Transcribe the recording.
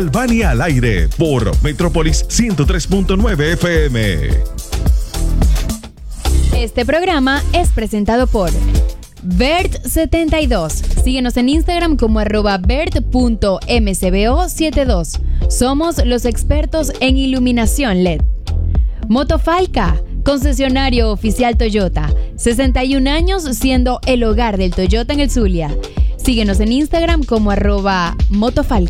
Albania al aire por Metrópolis 103.9 FM. Este programa es presentado por Bert72. Síguenos en Instagram como @bert.mcbo72. Somos los expertos en iluminación LED. Motofalca, concesionario oficial Toyota. 61 años siendo el hogar del Toyota en el Zulia. Síguenos en Instagram como @Motofalca.